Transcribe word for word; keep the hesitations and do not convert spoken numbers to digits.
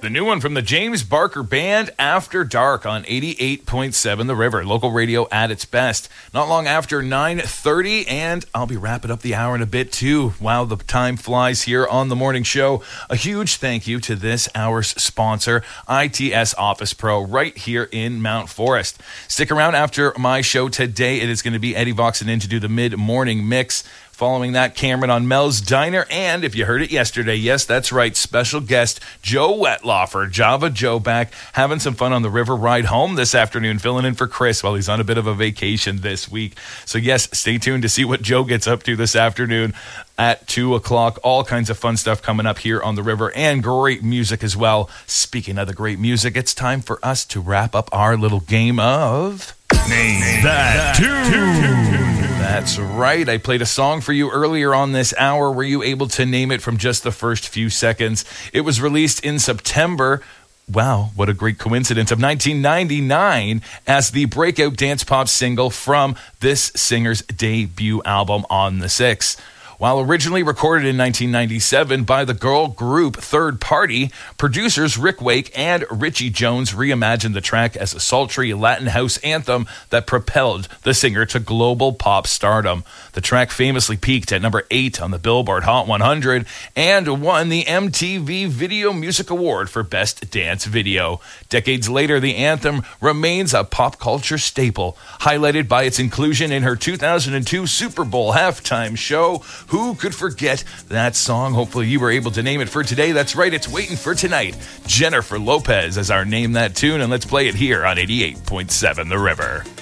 The new one from the James Barker Band, After Dark, on eighty-eight point seven The River, local radio at its best. Not long after nine thirty, and I'll be wrapping up the hour in a bit too. Wow, the time flies here on the morning show. A huge thank you to this hour's sponsor, I T S Office Pro, right here in Mount Forest. Stick around after my show today. It is going to be Eddie Voxen in to do the mid-morning mix. Following that, Cameron on Mel's Diner, and if you heard it yesterday, yes, that's right, special guest Joe Wetlaufer, Java Joe, back having some fun on the river ride home this afternoon, filling in for Chris while he's on a bit of a vacation this week. So yes, stay tuned to see what Joe gets up to this afternoon at two o'clock. All kinds of fun stuff coming up here on the river, and great music as well. Speaking of the great music, it's time for us to wrap up our little game of Name, Name That, that Tune. That's right. I played a song for you earlier on this hour. Were you able to name it from just the first few seconds? It was released in September. Wow, what a great coincidence, of nineteen ninety-nine as the breakout dance pop single from this singer's debut album, On the Six. While originally recorded in nineteen ninety-seven by the girl group Third Party, producers Rick Wake and Richie Jones reimagined the track as a sultry Latin house anthem that propelled the singer to global pop stardom. The track famously peaked at number eight on the Billboard Hot one hundred and won the M T V Video Music Award for Best Dance Video. Decades later, the anthem remains a pop culture staple, highlighted by its inclusion in her two thousand two Super Bowl halftime show. Who could forget that song? Hopefully you were able to name it for today. That's right, it's waiting for tonight. Jennifer Lopez as our Name That Tune, and let's play it here on eighty-eight point seven The River.